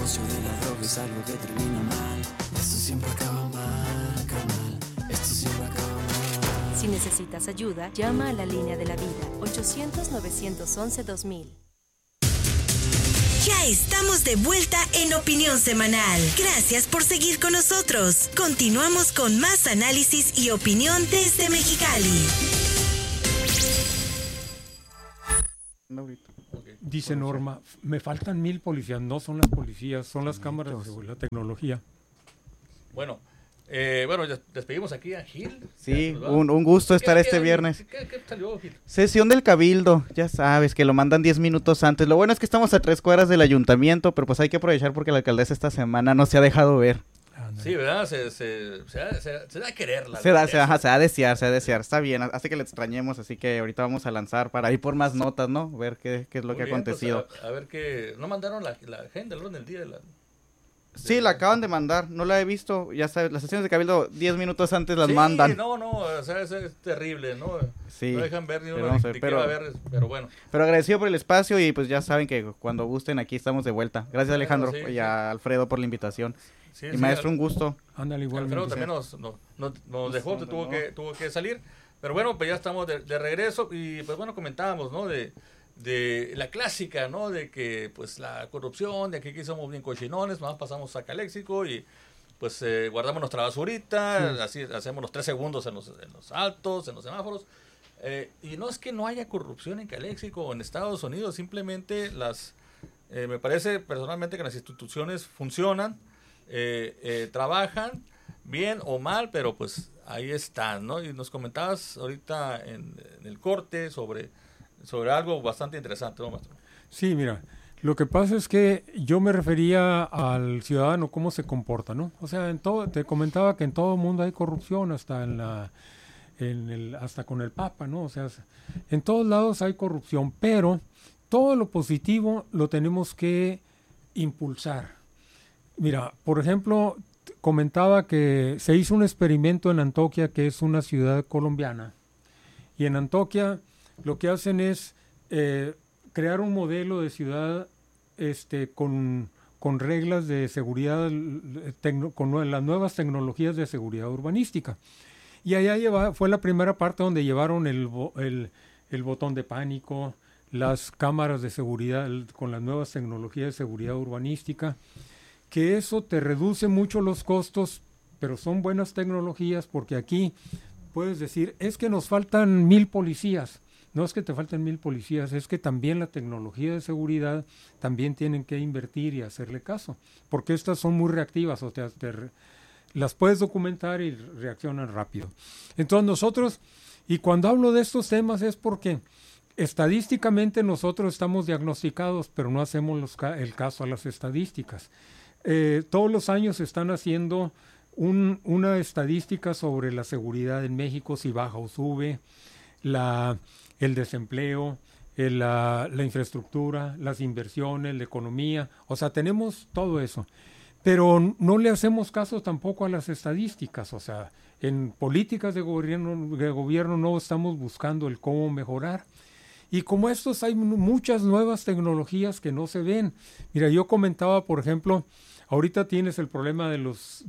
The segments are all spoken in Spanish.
negocio de la droga es algo que termina mal. Esto siempre acaba mal, carnal. Esto siempre acaba mal. Si necesitas ayuda, llama a la línea de la vida, 800-911-2000. Ya estamos de vuelta en Opinión Semanal. Gracias por seguir con nosotros. Continuamos con más análisis y opinión desde Mexicali. Dice Norma, me faltan 1,000 policías. No son las policías, son las cámaras de seguridad, la tecnología. Bueno, ya despedimos aquí a Gil. Sí, un gusto estar este viernes. ¿Qué salió, Gil? Sesión del Cabildo, ya sabes, que lo mandan 10 minutos antes. Lo bueno es que estamos a 3 cuadras del ayuntamiento, pero pues hay que aprovechar porque la alcaldesa esta semana no se ha dejado ver. Sí, ¿verdad? Se da a querer la se da a desear. Está bien, hace que le extrañemos, así que ahorita vamos a lanzar para ir por más notas, ¿no? Ver qué es lo Muy que ha bien, acontecido. Pues a ver qué... ¿No mandaron la agenda del día de la...? Sí, la acaban de mandar, no la he visto, ya sabes, las sesiones de Cabildo 10 minutos antes las mandan. No, o sea, es terrible, ¿no? Sí. No dejan ver ni uno ni quiera ver, pero bueno. Pero agradecido por el espacio y pues ya saben que cuando gusten aquí estamos de vuelta. Gracias Alejandro y a Alfredo por la invitación. Sí, y maestro, un gusto. Ándale, igualmente. Alfredo también nos dejó, tuvo que salir, pero bueno, pues ya estamos de regreso y pues bueno, comentábamos, ¿no? De la clásica, ¿no? De que pues la corrupción, de que aquí somos bien cochinones, más pasamos a Caléxico y pues guardamos nuestra basurita, así hacemos los 3 segundos en los altos, en los semáforos. Y no es que no haya corrupción en Caléxico o en Estados Unidos, simplemente me parece personalmente que las instituciones funcionan, trabajan bien o mal, pero pues ahí están, ¿no? Y nos comentabas ahorita en el corte sobre algo bastante interesante, ¿no, maestro? Sí, mira, lo que pasa es que yo me refería al ciudadano, cómo se comporta, ¿no? O sea, te comentaba que en todo el mundo hay corrupción, hasta hasta con el Papa, ¿no? O sea, en todos lados hay corrupción, pero todo lo positivo lo tenemos que impulsar. Mira, por ejemplo, comentaba que se hizo un experimento en Antioquia, que es una ciudad colombiana, y en Antioquia lo que hacen es crear un modelo de ciudad con reglas de seguridad, con las nuevas tecnologías de seguridad urbanística. Y allá fue la primera parte donde llevaron el botón de pánico, las cámaras de seguridad con las nuevas tecnologías de seguridad urbanística, que eso te reduce mucho los costos, pero son buenas tecnologías porque aquí puedes decir, es que nos faltan 1,000 policías. No es que te falten 1,000 policías, es que también la tecnología de seguridad también tienen que invertir y hacerle caso, porque estas son muy reactivas, o sea, las puedes documentar y reaccionan rápido. Entonces nosotros, y cuando hablo de estos temas es porque estadísticamente nosotros estamos diagnosticados, pero no hacemos el caso a las estadísticas. Todos los años se están haciendo una estadística sobre la seguridad en México, si baja o sube, el desempleo, la infraestructura, las inversiones, la economía, o sea, tenemos todo eso. Pero no le hacemos caso tampoco a las estadísticas, o sea, en políticas de gobierno no estamos buscando el cómo mejorar. Y como estos hay muchas nuevas tecnologías que no se ven. Mira, yo comentaba, por ejemplo, ahorita tienes el problema de los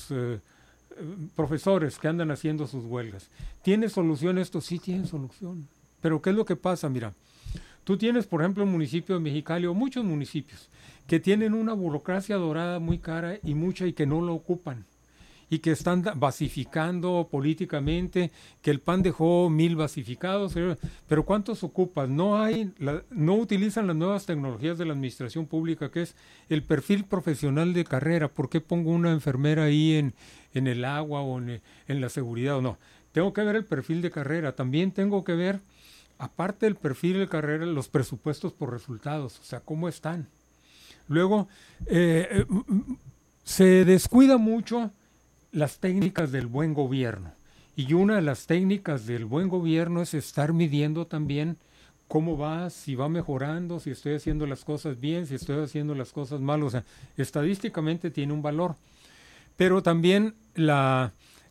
profesores que andan haciendo sus huelgas. ¿Tiene solución esto? Sí, tiene solución. Pero ¿qué es lo que pasa? Mira, tú tienes, por ejemplo, el municipio de Mexicali o muchos municipios que tienen una burocracia dorada muy cara y mucha y que no lo ocupan y que están basificando políticamente, que el PAN dejó 1,000 basificados, pero ¿cuántos ocupan? No utilizan las nuevas tecnologías de la administración pública, que es el perfil profesional de carrera. ¿Por qué pongo una enfermera ahí en el agua o en la seguridad o no? Tengo que ver el perfil de carrera, también tengo que ver, aparte del perfil de carrera, los presupuestos por resultados, o sea, cómo están. Luego, se descuida mucho las técnicas del buen gobierno. Y una de las técnicas del buen gobierno es estar midiendo también cómo va, si va mejorando, si estoy haciendo las cosas bien, si estoy haciendo las cosas mal. O sea, estadísticamente tiene un valor. Pero también la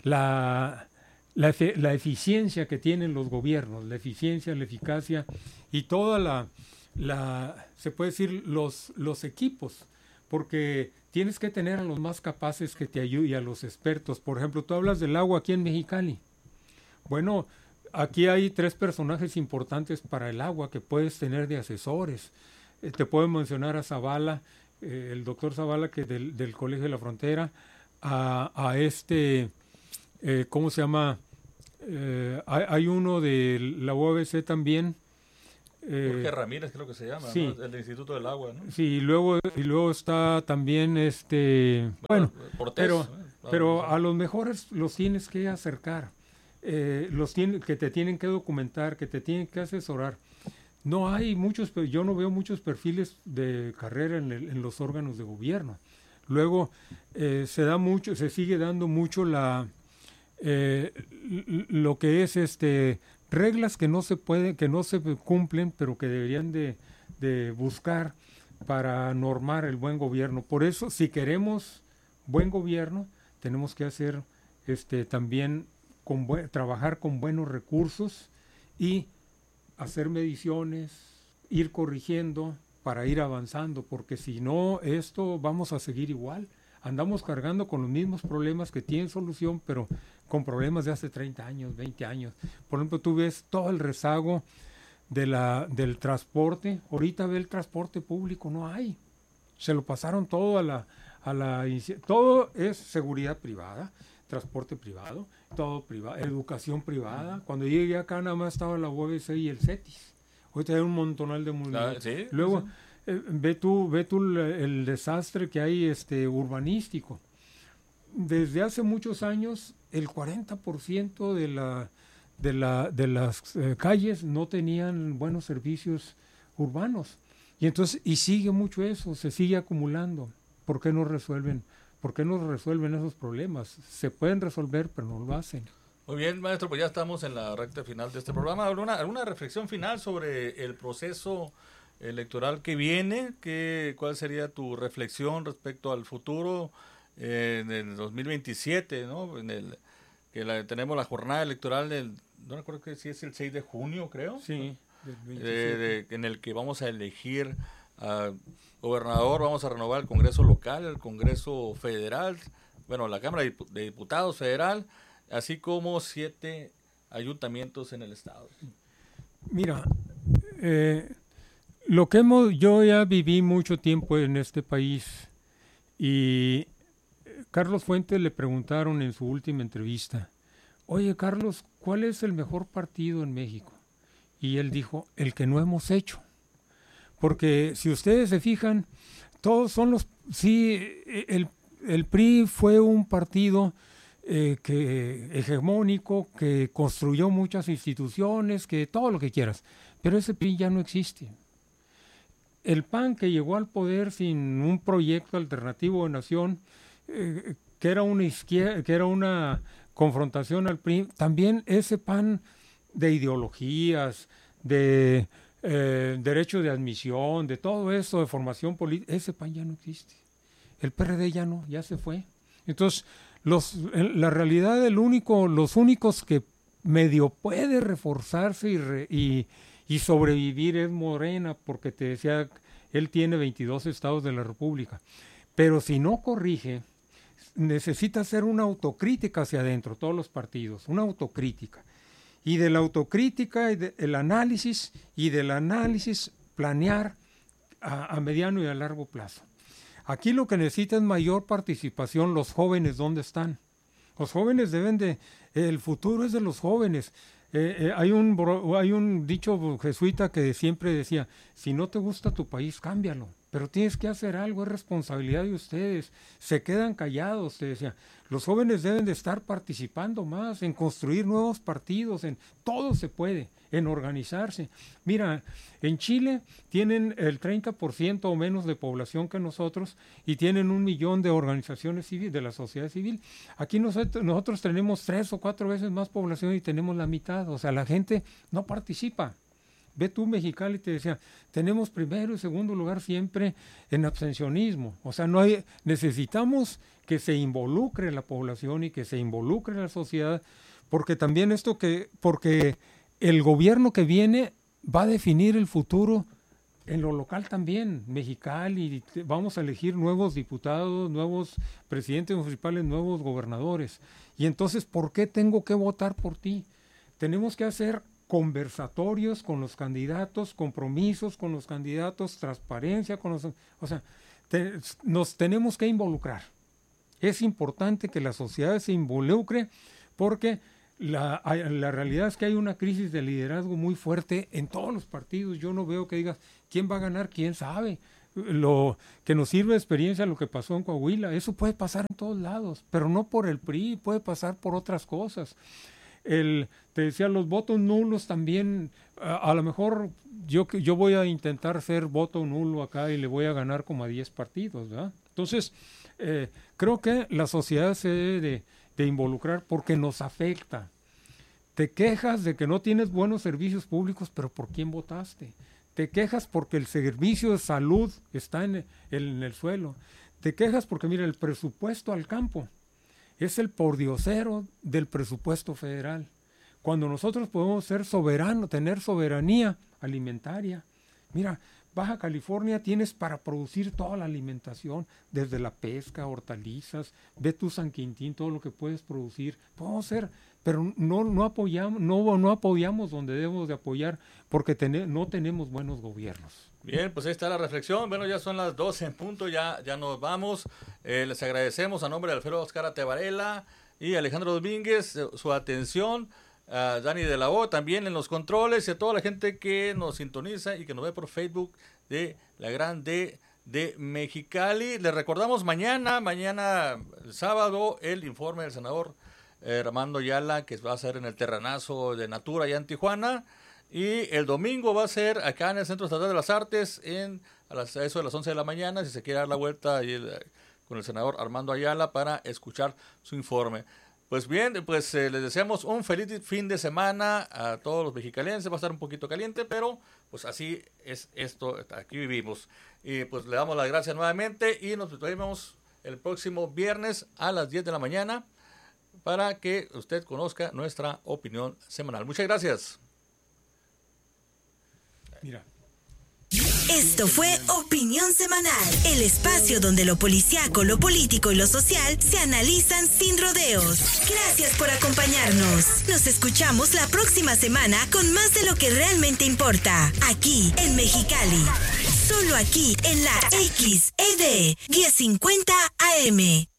eficiencia que tienen los gobiernos, la eficiencia, la eficacia y toda se puede decir, los equipos. porque tienes que tener a los más capaces que te ayuden y a los expertos. Por ejemplo, tú hablas del agua aquí en Mexicali. Bueno, aquí hay 3 personajes importantes para el agua que puedes tener de asesores. Te puedo mencionar a Zavala, el doctor Zavala, que del Colegio de la Frontera, a ¿cómo se llama? Hay uno de la UABC también. Jorge Ramírez creo que se llama, sí. ¿no? El del Instituto del Agua, ¿no? Sí, y luego está también Portés, pero a los mejores los tienes que acercar, que te tienen que documentar, que te tienen que asesorar. No hay yo no veo muchos perfiles de carrera en los órganos de gobierno. Luego se sigue dando mucho lo que es reglas que no se cumplen, pero que deberían de buscar para normar el buen gobierno. Por eso, si queremos buen gobierno, tenemos que hacer también trabajar con buenos recursos y hacer mediciones, ir corrigiendo para ir avanzando, porque si no, vamos a seguir igual. Andamos cargando con los mismos problemas que tienen solución, pero con problemas de hace 30 años, 20 años. Por ejemplo, tú ves todo el rezago del transporte. Ahorita ve el transporte público, no hay. Se lo pasaron todo todo es seguridad privada, transporte privado, todo privado, educación privada. Cuando llegué acá nada más estaba la UABC y el CETIS. Ahorita hay un montonal de municipios. ¿Sí? Luego, Sí. Ve tú el desastre que hay urbanístico. Desde hace muchos años, el 40% de las calles no tenían buenos servicios urbanos. Y sigue mucho eso, se sigue acumulando. ¿Por qué no resuelven esos problemas? Se pueden resolver, pero no lo hacen. Muy bien, maestro, pues ya estamos en la recta final de este programa. ¿Alguna reflexión final sobre el proceso electoral que viene? ¿Cuál sería tu reflexión respecto al futuro en el 2027, ¿no? Tenemos la jornada electoral no recuerdo si es el 6 de junio, creo. Sí, en el que vamos a elegir gobernador, vamos a renovar el Congreso local, el Congreso federal, la Cámara de Diputados federal, así como 7 ayuntamientos en el estado. Mira, yo ya viví mucho tiempo en este país y Carlos Fuentes le preguntaron en su última entrevista, oye Carlos, ¿cuál es el mejor partido en México? Y él dijo, el que no hemos hecho. Porque si ustedes se fijan, todos son el PRI fue un partido hegemónico, que construyó muchas instituciones, que todo lo que quieras, pero ese PRI ya no existe. El PAN, que llegó al poder sin un proyecto alternativo de nación, que era una confrontación al PRI, también ese PAN de ideologías, de derecho de admisión, de todo eso, de formación política, ese PAN ya no existe. El PRD ya se fue. Entonces, la realidad, los únicos que medio puede reforzarse y sobrevivir es Morena, porque te decía, él tiene 22 estados de la República. Pero si no corrige, necesita hacer una autocrítica hacia adentro, todos los partidos, una autocrítica. Y de la autocrítica, el análisis, y del análisis planear a mediano y a largo plazo. Aquí lo que necesita es mayor participación. Los jóvenes, ¿dónde están? Los jóvenes el futuro es de los jóvenes. Hay un dicho jesuita que siempre decía, si no te gusta tu país, cámbialo, pero tienes que hacer algo, es responsabilidad de ustedes. Se quedan callados, te decía. Los jóvenes deben de estar participando más en construir nuevos partidos, en todo se puede, en organizarse. Mira, en Chile tienen el 30% o menos de población que nosotros y tienen 1 millón de organizaciones civiles, de la sociedad civil. Aquí nosotros tenemos 3 o 4 veces más población y tenemos la mitad, o sea, la gente no participa. Ve tú, Mexicali, te decía, tenemos primero y segundo lugar siempre en abstencionismo. O sea, necesitamos que se involucre la población y que se involucre la sociedad, porque también porque el gobierno que viene va a definir el futuro en lo local también, Mexicali, vamos a elegir nuevos diputados, nuevos presidentes municipales, nuevos gobernadores. Y entonces, ¿por qué tengo que votar por ti? Tenemos que hacer conversatorios con los candidatos, compromisos con los candidatos, transparencia con los... O sea, nos tenemos que involucrar. Es importante que la sociedad se involucre porque la realidad es que hay una crisis de liderazgo muy fuerte en todos los partidos. Yo no veo que digas, ¿quién va a ganar? ¿Quién sabe? Lo que nos sirve de experiencia lo que pasó en Coahuila, eso puede pasar en todos lados, pero no por el PRI, puede pasar por otras cosas. Te decía, los votos nulos también, a lo mejor yo voy a intentar ser voto nulo acá y le voy a ganar como a 10 partidos, ¿verdad? Entonces, creo que la sociedad se debe de involucrar porque nos afecta. Te quejas de que no tienes buenos servicios públicos, pero ¿por quién votaste? Te quejas porque el servicio de salud está en el suelo. Te quejas porque, mira, el presupuesto al campo es el pordiosero del presupuesto federal. Cuando nosotros podemos ser soberanos, tener soberanía alimentaria. Mira, Baja California tienes para producir toda la alimentación, desde la pesca, hortalizas, ve tu San Quintín, todo lo que puedes producir. Podemos ser, pero no apoyamos donde debemos de apoyar porque no tenemos buenos gobiernos. Bien, pues ahí está la reflexión. Bueno, ya son las 12 en punto, ya nos vamos. Les agradecemos a nombre de Alfredo Azcárate Varela y Alejandro Domínguez su atención. A Dani de la O también en los controles y a toda la gente que nos sintoniza y que nos ve por Facebook de la Gran D de Mexicali. Les recordamos mañana el sábado, el informe del senador Armando Ayala, que va a ser en el Terranazo de Natura allá en Tijuana, y el domingo va a ser acá en el Centro Estatal de las Artes a eso de las 11 de la mañana, si se quiere dar la vuelta ahí con el senador Armando Ayala para escuchar su informe. Pues bien, les deseamos un feliz fin de semana a todos los mexicalenses. Va a estar un poquito caliente, pero pues así es esto, aquí vivimos. Y pues le damos las gracias nuevamente y nos vemos el próximo viernes a las 10 de la mañana para que usted conozca nuestra opinión semanal. Muchas gracias. Mira. Esto fue Opinión Semanal, el espacio donde lo policíaco, lo político y lo social se analizan sin rodeos. Gracias por acompañarnos. Nos escuchamos la próxima semana con más de lo que realmente importa, aquí en Mexicali. Solo aquí en la XED 1050 AM.